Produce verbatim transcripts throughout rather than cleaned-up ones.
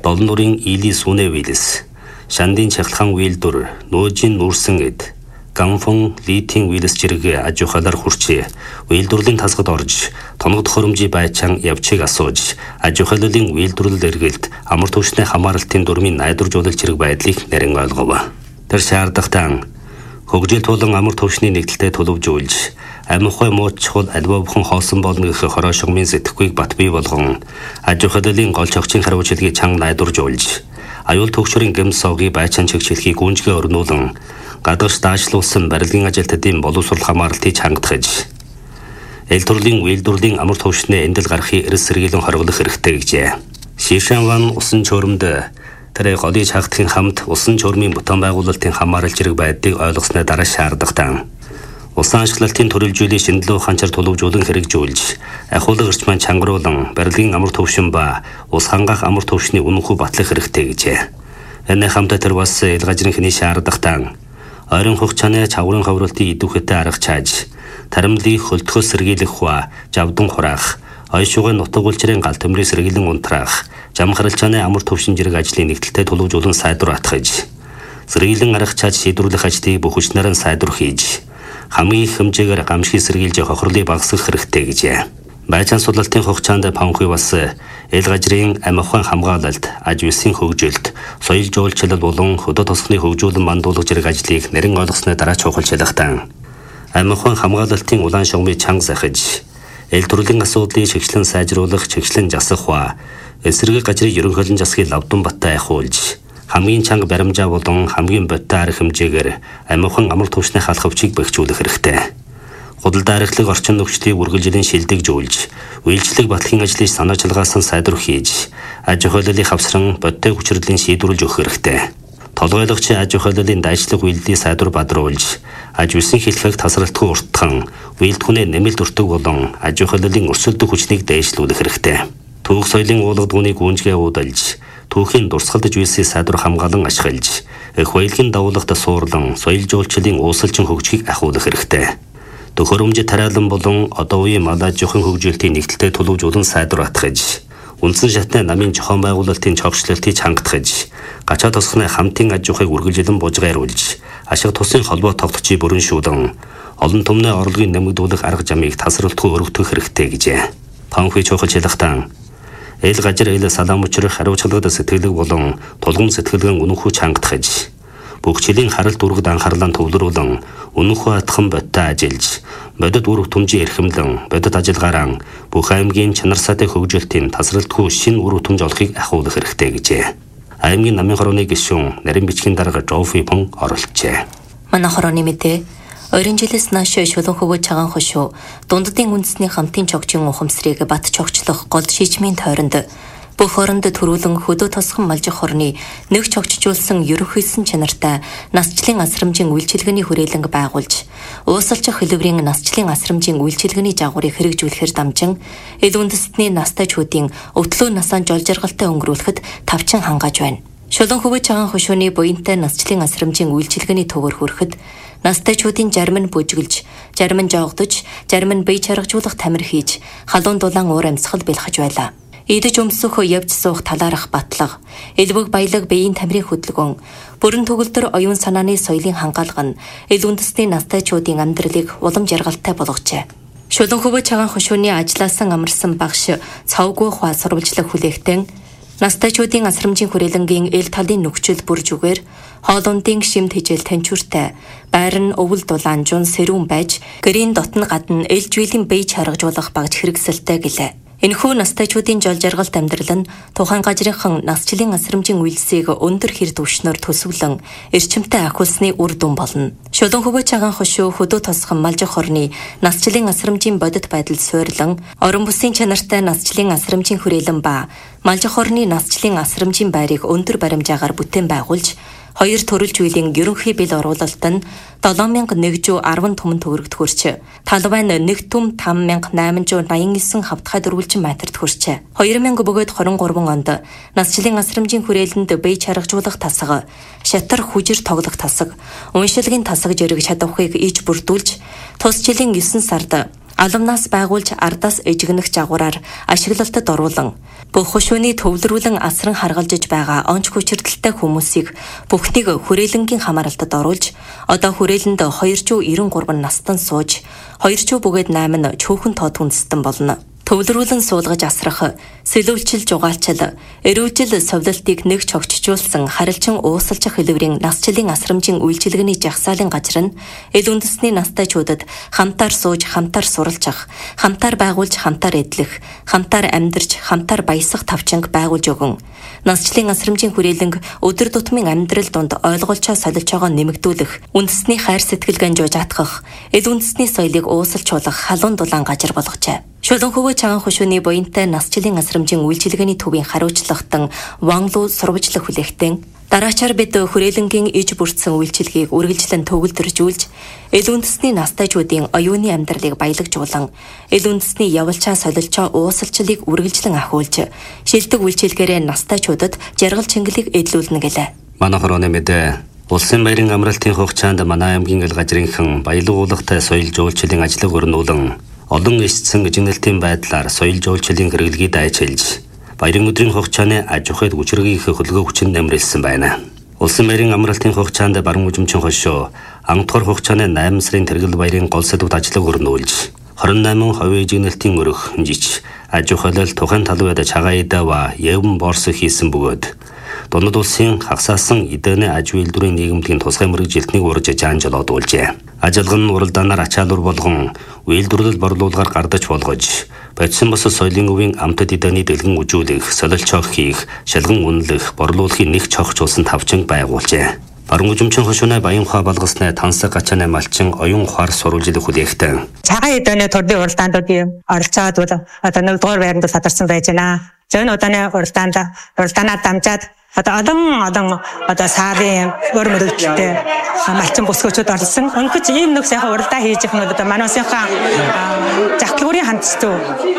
олон нурын Или Сүнэ Вилс, Шандын Чахлхан Вилдур, Нөөжин Нүүрсэн эд, Ганфон Литийн Вилс зэрэг аж ахуйлаар хүрчээ. Үйлдвэрлэлийн тасгад орж, тоног төхөөрөмжийн байчаан явчийг асууж, аж ахуйлын үйлдвэрлэл эргэлт амар түвшний хамааралтын дүрмийн найдваржуулалт зэрэг байдлыг нэрэн ойлгов. Тэр шаардлагатай хөгжил тулан амар түвшний нэгдэлтэд төлөвжүүлж, амихой мууч чухал альва бүхэн хоосон болно гэх хороо шугмын сэтгэхүйг бат бий болгон, аж ахуйлын гол чогчийн хариуцлагыг чанга найдваржуулж, аюул төгшрийн гэм соогийн байчаан чигчлэхийг гүнжгээ өрнүүлэн, гадагш даашлуулсан барилгын ажилтнуудын боловсрол хамааралтыг чангатгаж, эл төрлийн үйлдвэрлэлийн амар түвшний эндэл гарахыг эрс сэргийлэн хориглох хэрэгтэй гэжээ. Шишанван усан чөөрөмд тэр голыг хаагтахын хамт усан чөөрмийн бутан байгуулалтын хамаарал зэрэг байдлыг ойлгосны дараа шаардлагатай. Усан ашиглалтын төрөлжүүлэх шинжилгээ ухаанчаар төлөвжүүлэн хэрэгжүүлж, ахуулга эрчмэн чангаруулан барилгын амар түвшин ба ус хангаах амар түвшний үнэнхүү батлах хэрэгтэй гэжээ. Энэ хамтаа тэр бас ил гажрын хний шаардлагатай. Ойрон хугацааны чаврын хавралтыг идэвхтэй арга чааж, таримлыг хөлтгөөс сэргийлэх ба жавдан хураах, ойшуугын нутаг улчрын гал төмрийг сэргийлэн унтраах, жам харалчааны амар түвшин зэрэг ажлын нэгдэлтэд төлөвжүүлэн сайдвар атгаж, сэргийлэн арга чааж шийдвэрлэх ажлыг бүх хүчнээр нь сайдвар хийж, хамгийн их хэмжээгээр гамшиг сэргийлж хохирлыг багасгах хэрэгтэй гэжээ. Байцаан сулалтын хугацаанд панхуй бас эл гажрын амихуйн хамгаалалт, аж үйлсийн хөгжилт, соёл жуулчлал болон хөдөө тосхны хөгжүүлэн мандуулах зэрэг ажлыг нэрэн ойлгосны дараа чухалчилгатай. Амихуйн хамгаалалтын улаан шугамыг чанга захиж, эл төрлийн асуудлыг чигчлэн сайжруулах, чигчлэн засах ба эсрэг гажрын ерөнхийлөн засгийг лавдан баттай ахиулж, хамгийн чанга баримжаа болон хамгийн бодтой арга хэмжээгээр амихуйн амар түвшний халахвчийг бэхжүүлэх хэрэгтэй. Худалдаа архилаг орчин нөхцөлийг үргэлжлэн шилдэгжүүлж, үйлчлэг батлахын ажлыг санаачилгаасан сайдвар хийж, аж ахуйлын хавсран бодтой хүчирдлийн шийдвэрлэж өгөх хэрэгтэй. Толгойлогчийн аж ахуйлын дайчлаг үйлдэлийг сайдвар бадруулж, аж үйлсийн хэлхэг тасралтгүй уртхан, үйлдэлхүүнээ нэмэлт өртөг болон аж ахуйлын өрсөлдөх хүчнийг дээшлүүлэх хэрэгтэй. Түүх соёлын уулгадгуунийг гүнжгээ уудалж, түүхийн дурсгалдаж үйлсийн сайдвар хамгаалан ашиглаж, эх баялагын давуулгад суурлан соёл жуулчлалын уусалчин хөгжгийг ахиулах хэрэгтэй. Төхөөрөмж тариалан болон одоо үеийн малаж жохон хөгжилтийн нэгдэлтэд төлөвжүүлэн сайдвар атгаж, үндсэн шатны намын жохон байгуулалтын чогшлолтыг чангатгаж, гачаа тосхны хамтын аж ахуйг үргэлжлэн бужгааруулж, ашиг тусын холбоо тогтцыг бүрэн шүүлэн, олон түмний орлогын нэмэгдүүлэх арга замыг тасралтгүй өргөдөх хэрэгтэй гэжээ. Панхуй чухалчилгатай эл гажир эл салаам учрах хариуцлагад сэтгэлэг болон тулгам сэтгэлгэн үнэнхүү чангатгаж, бүх жилийн харалт үргэд анхаарлаа төвлөрүүлэн үнэнхүү атхан бодтой ажиллаж, бодит үүрэг түмжийн эрхэмлэн, бодит ажиллагаараа бүх аймгийн чанар саатай хөгжилтийн тасралтгүй шинэ үүрэг түмж олохыг ахиулах хэрэгтэй гэжээ. Аймгийн намын хорооны гишүүн нарийн бичгийн дарга Жофи Пон оролцжээ. Манай хорооны мэдээ ойрын жилээс нааш шулуун хөвөө цагаан хошуу дунддын үндэсний хамтын чогчийн ухамсарыг бат чогчлох гол шийдмийн тойронд бүх хооронд төрүүлэн хөдөө тосхон малжих хорны нэг чогчжуулсан ерөнхийсэн чанартай насчлын асрамжийн үйлчилгээний хүрээлэнг байгуулж, уусалчих хэлбэрийн насчлын асрамжийн үйлчилгээний жагварыг хэрэгжүүлэхээр дамжин эл үндэстний настайчуудын өвтлөө насаан жол жаргалтай өнгөрүүлэхэд тавчин хангааж байна. Шулуун хөвөө цагаан хошууны буянтай насчлын асрамжийн үйлчилгээний төвөр хүрэхэд настайчуудын зарим нь бүжгэлж, зарим нь жоогдож, зарим нь бие чаргажуулах тамир хийж, халуун дулаан уур амьсгал бэлхэж байлаа. Идэж өмсөх явж суух талаарх батлага, элбэг баялаг биеийн тамирын хөдөлгөөн, бүрэн төгөлдөр оюун санааны соёлын хангаалга нь эл үндэстний настайчуудын амьдралыг улам жаргалтай болгожээ. Шулуун хөвөө цагаан хошууны ажилласан амарсан багш цавгүй хаа сурвалжлах хүлээгтэн настайчуудын асрамжийн хүрээлэнгийн эл талын нөхцөл бүр зүгээр хоолундын шимт хижээл танчууртай байр нь өвөл дулаан жун сэрүүн байж гэрийн дотн гадна эл жүйлийн бие чаргажуулах багж хэрэгсэлтэй гэлээ. Энэхүү настайчуудын жол жаргалт амьдрал нь тухайн гажрынхан насчлын асрамжийн үйлсийг өндөр хэр түвшнөр төсвөлөн эрчимтэй ахиулсны үр дүн болно. Шулуун хөвөө цагаан хошуу хөдөө тосхон малжих хорны насчлын асрамжийн бодит байдал суйрлан орон бүсийн чанартай насчлын асрамжийн хүрээлэн ба малжих хорны насчлын асрамжийн байрыг өндөр баримжаагаар бүтээн байгуулж, хоёр төрөлж үеийн ерөнхий бэл оруулалт нь долоон мянга нэгдүгээр арван түмэн төгрөгт хүрч, талбай нь нэг түм таван мянга найманзуу наян нисэн хавтгай дөрвөлжин метрт хүрч, хоёр мянга бөгөөд хорин гурван онд насчлын асрамжийн хүрээлэнд бие чаргажуулах тасга, шатар хүжир тоглох тасаг, уншилгийн тасаг зэрэг чадварыг иж бүрдүүлж, тус жилийн есөн сард Аламнаас байгуулж ардаас эжигнэх жагвараар ашиглалтад оруулан бүх хушууны төвлөрүүлэн асран харгалжиж байгаа онц хүчирдэлтэй хүмүүсийг бүхнийг хүрээлэнгийн хамааралтад оруулж одоо хүрээлэнд хоёр зуун девяносто три настан сууж хоёр зуун бүгээд найман чөөхөн тод хүнсдэн болно. Төвлөрүүлэн суулгаж асрах, сэлүүлчил жугаалчил, эрүүжил совлолтыг нэг чогчжуулсан харилчин уусалчих хэлбэрийн насчлалын асрамжийн үйлчилгээний жагсаалын газар нь эл үндэсний настайчуудад хамтаар сууж, хамтаар суралцах, хамтаар байгуулж, хамтаар эдлэх, хамтаар амьдарч, хамтаар баясах тавчинг байгуулж өгөн. Насчлалын асрамжийн хүрээлэнг өдөр тутмын амьдрал донд ойлголцоо солилцоогоо нэмэгдүүлэх, үндэсний хайр сэтгэлгэн жуужаатгах, эл үндэсний соёлыг уусалжуулах халуун дулаан газар болгожээ. Шулуун хөвөө чагаан хушууны буянтай насчлалын асрамжийн үйлчилгээний төвийн хариуцлагатан Ванлуу сурвалжлах хүлээхтэн дараачаар бид хүрээлэнгийн иж бүрдсэн үйлчилгээг үргэлжлэн төгөлдржүүлж эл үндэсний настайчуудын оюуны амьдралыг баялагжуулан эл үндэсний явалчаа солилцоо уусалчлалыг үргэлжлэн ахиулж шилдэг үйлчилгээрээ настайчуудад жаргал чингэлийг эдлүүлнэ гэлээ. Манай хорооны мэдээ Улсын баярын амралтын хугацаанд манай аймгийн эл газрынхан баялаг уулгатай соёл жуулчлалын ажлыг өрнүүлэн олон эсцэн эжигнэлтийн байдлаар соёл жуулчлалын хэрэглэгийг дайчилж баярын өдрийн хугацааны аж ахуйд хүчирхийлэх хөлгөө хүчин нэмрэлсэн байна. Улсын баярын амралтын хугацаанд баруун хөгжимчин хошуу анх дахь хугацааны найман сарын тэргэл баярын гол сэдвүүд ажлыг өрнүүлж хорин найман хувийн эжигнэлтийн өрөх жиж аж ахуйлал тухайн талбайд чагаа идэва явн борс хийсэн бөгөөд Дунад улсын хагасаасан эдэнэ аж үйлдвэрийн нийгэмлэгийн тусгай мэргэжилтнийг урьж жанжал одуулжээ. Ажилган нь уралдаанаар ачаалуур болгон үйлдвэрлэл борлуулгаар гардаж болгож, бодсон бос соёлын өвийн амтд эдэний дэлгэн үжүүлэх, солилцоох хийх, шалган үнэлэх, борлуулахын нэг чогчулсан тавчинг байгуулжээ. Баруун хөгжимчин хошууны баян ухаа болгосны тансаг гачааны малчин оюун ухаар сурвалжлах хүлээхтэй. Цагаан эдэний төрлийн уралдаандуудын оролцоод бол одоо нэгдүгээр байранд садарсан байж байна. Зөөн удааны уралдаанд уралдаанаа дамжаад одоо олон олон одоо сарын өр мөрөгдөлтэй малчин бүсгүүчүүд орсон. Өнгөч ийм нэг сайхан уралдаа хийж их нь одоо манай улсынхаа загтлагуурын хандцtuu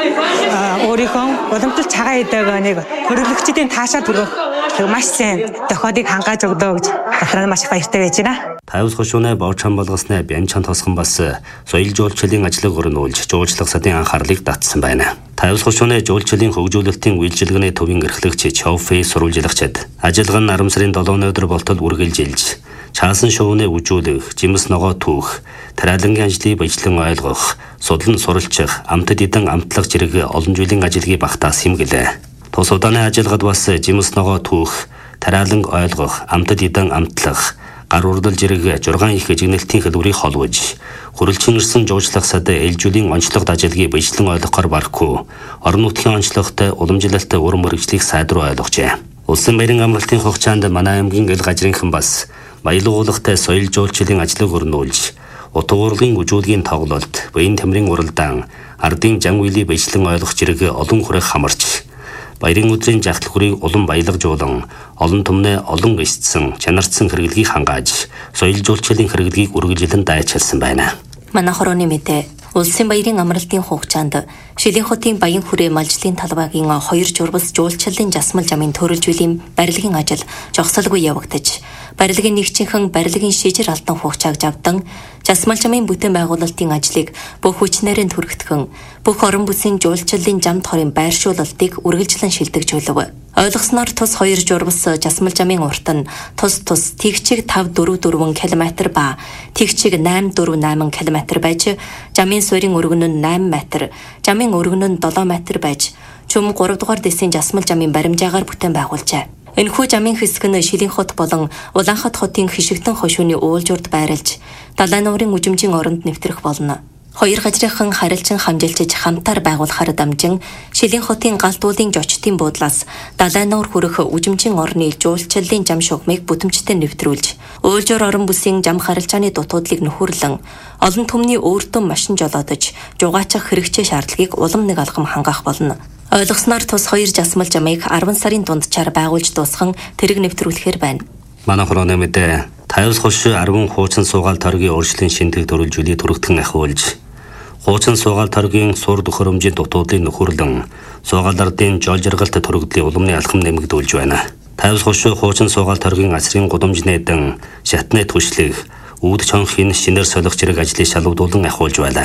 өөрийнхөө уламжлалт цагаан эдэг нэг хөрвүүлэгчдийн таашаа түргэх маш сайн тохиолыг хангааж өгдөө гэж батраа маш их баяртай байж байна. Тавс хошууны боочхон болгосны бянчан тосгон бас соёл жуулчлалын ажлыг өрнүүлж жуулчлах садын анхаарлыг татсан байна. Тавс хошууны жуулчлалын хөгжүүлэлтийн үйлчилгээний төвийн эрхлэгч Чоуфэй сурвалжлагчид ажилган нь арван сарын долооны өдөр болтол үргэлжилж чаасан шувууны үжүүлэх, жимс ногоо түүх, тариалангийн ажлыг баяжлан ойлгох, судлан суралцах, амтд эдэн амтлах зэрэг олон жилийн ажилгыг багтаас хэмгэлээ. Тус удааны ажилгад бас жимс ногоо түүх, тариалан ойлгох, амтд эдэн амтлах, гар урдал зэрэг жургаан их эжигнэлтийн хэлбэрийг холбож, хөрөлчин ирсэн жуулчлах сад ээлжүүлийн онцлогт ажилгыг баяжлан ойлгохоор барахгүй, орон нутгийн онцлогтой уламжлалт өр мөрөгжлийг сайдруулж ойлгожээ. Улсын баярын амралтын хугацаанд манай аймгийн эл газрынхан бас баялаг уулгатай соёл жуулчлалын ажлыг өрнүүлж, утга урлагийн үжүүлгийн тоглолт, баян тамирын уралдаан, ардын жан үеийг баяжлан ойлгох зэрэг олон хүрээх хамарч, баярын өдрийн жагтлагурыг улам баялагжуулан, олон түмнээ олон эсцэн, чанарцсан хэрэглэгийг хангааж, соёл жуулчлалын хэрэглэгийг үргэлжлэн дайчилсан байна. Манай хорооны мэдээ Улсын баярын амралтын хугацаанд Шилийн хотын баян хүрээ малжлын талбайгийн хоёр журбас жуулчлалын жасмал жамын төрөлжүүллийн барилгын ажил жогсолгүй явагдаж, барилгын нэгжийнхэн барилгын шижир алтан хугацааг авдан, жасмал жамын бүтээн байгуулалтын ажлыг бүх хүчнээрээ түргэтгэн, бүх орон бүсийн жуулчлалын жамд хорын байршуулалтыг үргэлжлэн шилдэгжүүлв. Ойлгосноор тус хоёр журбас жасмал жамын урт нь тус тус тэгчиг тавь дөрвөн дөрвөн километр ба тэгчиг найман дөрвөн найман километр байж, жамын суурийн өргөн нь найман метр, жамын өргөн нь долоон метр байж, чүм гурав дугаар дэсийн жасмал жамын баримжаагаар бүтээн байгуулжээ. Энэхүү жамын хэсэг нь Шилийн хот болон Улаанхат хотын хишигтэн хошууны уулжурд байрлаж, далайн нуурын үжимжийн оронд нэвтрэх болно. Хоёр газрынхан харилцан хамжилчиж хамтаар байгуулахаар дамжин Шилийн хотын галтуулын жочтын буудлаас далайн нуур хүрэх үжимжийн орны жуулчлалын жам шугамыг бүтэмжтэй нэвтрүүлж, уулжуур орон бүсийн жам харилцааны дутуудлыг нөхөрлөн, олон түмний өөртөө машин жолоодож, жугаачих хэрэгцээ шаардлагыг улам нэг алхам хангах болно. Ойлгосноор тус хоёр жасмал жамыг арван сарын дундчаар байгуулж дуусхан тэрэг нэвтрүүлэхээр байна. Манай хорооны мэдээ Тавс хошуу арван хуучин суугаал торгийн өөрчлөлт шинтэг төрөлжүүлээ түрэгдэн ахиулж, хуучин суугаал торгийн сур төхөөрөмжийн дутуудлыг нөхөрлөн, суугаал ардын жол жаргалт төрөгдлийн уламны алхам нэмэгдүүлж байна. Тавс хошуу хуучин суугаал торгийн асрын гудамж нээдэн, шатны түшлэх, үүд чонхын шинээр солих зэрэг ажлыг шалгуулан ахиулж байна.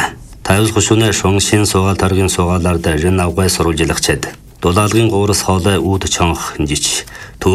Тавил хушууны шунгшин суугаал таргийн суугаалаар дайрын авгай сурвалжилах чад. Дулаалгын гуурас хоолой үүд чонх хинжиж